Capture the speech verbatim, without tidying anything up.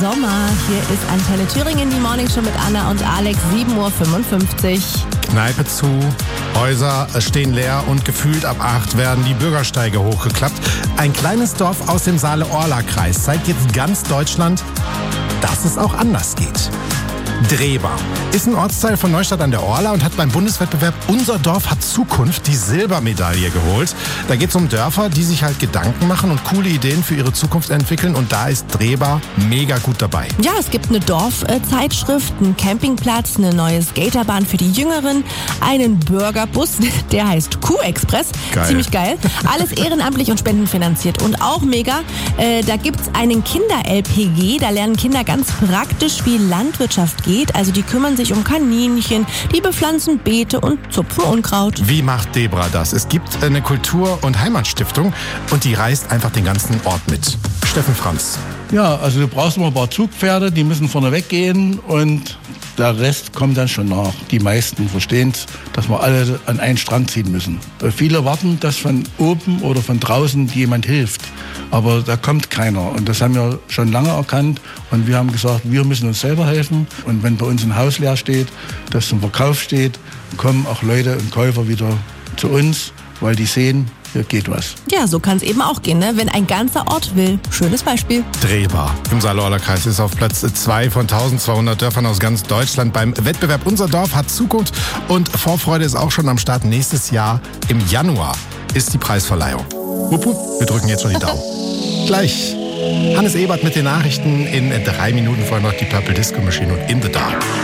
Sommer. Hier ist Antenne Thüringen, die Morning Show mit Anna und Alex, sieben Uhr fünfundfünfzig. Kneipe zu, Häuser stehen leer und gefühlt ab acht werden die Bürgersteige hochgeklappt. Ein kleines Dorf aus dem Saale-Orla-Kreis zeigt jetzt ganz Deutschland, dass es auch anders geht. Drehba ist ein Ortsteil von Neustadt an der Orla und hat beim Bundeswettbewerb Unser Dorf hat Zukunft die Silbermedaille geholt. Da geht es um Dörfer, die sich halt Gedanken machen und coole Ideen für ihre Zukunft entwickeln, und da ist Drehba mega gut dabei. Ja, es gibt eine Dorfzeitschrift, einen Campingplatz, eine neue Skaterbahn für die Jüngeren, einen Burgerbus, der heißt Kuh-Express. Geil. Ziemlich geil. Alles ehrenamtlich und spendenfinanziert. Und auch mega, äh, da gibt's einen Kinder-L P G, da lernen Kinder ganz praktisch, wie Landwirtschaft geht. Also die kümmern sich um Kaninchen, die bepflanzen Beete und zupfen Unkraut. Wie macht Debra das? Es gibt eine Kultur- und Heimatstiftung und die reist einfach den ganzen Ort mit. Steffen Franz. Ja, also du brauchst immer ein paar Zugpferde, die müssen vorne weggehen und der Rest kommt dann schon nach. Die meisten verstehen es, dass wir alle an einen Strang ziehen müssen. Viele warten, dass von oben oder von draußen jemand hilft. Aber da kommt keiner. Und das haben wir schon lange erkannt. Und wir haben gesagt, wir müssen uns selber helfen. Und wenn bei uns ein Haus leer steht, das zum Verkauf steht, kommen auch Leute und Käufer wieder zu uns, weil die sehen, hier geht was. Ja, so kann es eben auch gehen, ne? Wenn ein ganzer Ort will. Schönes Beispiel. Drehba im Saale-Orla-Kreis ist auf Platz zwei von eintausendzweihundert Dörfern aus ganz Deutschland beim Wettbewerb Unser Dorf hat Zukunft. Und Vorfreude ist auch schon am Start. Nächstes Jahr im Januar ist die Preisverleihung. Wupp, wupp, wir drücken jetzt schon die Daumen. Gleich Hannes Ebert mit den Nachrichten. In drei Minuten vorher noch die Purple Disco Machine und In the Dark.